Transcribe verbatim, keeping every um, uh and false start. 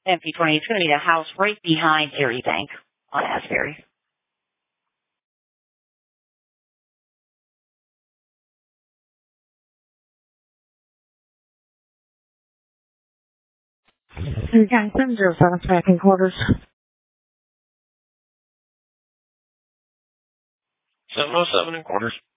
M P twenty, it's going to be the house right behind Erie Bank on Asbury. Erie County seven zero seven, tracking quarters. seven oh seven in quarters.